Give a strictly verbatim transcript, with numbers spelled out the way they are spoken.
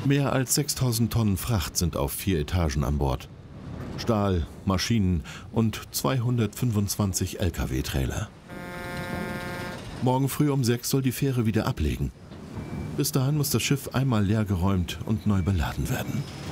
Mehr als sechstausend Tonnen Fracht sind auf vier Etagen an Bord. Stahl, Maschinen und zweihundertfünfundzwanzig L K W-Trailer. Morgen früh um sechs soll die Fähre wieder ablegen. Bis dahin muss das Schiff einmal leergeräumt und neu beladen werden.